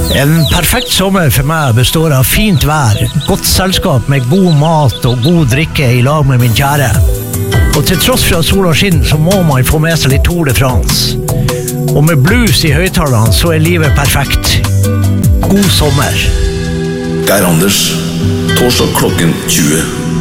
En perfekt sommer for meg består av fint vær, godt selskap med god mat og god drikke i lag med min kjære. Og til tross for at sola skinner, så må man få med seg litt Tour de France. Og med blues i høyttalerne, så er livet perfekt. God sommer. Geir Anders, torsdag klokken 20.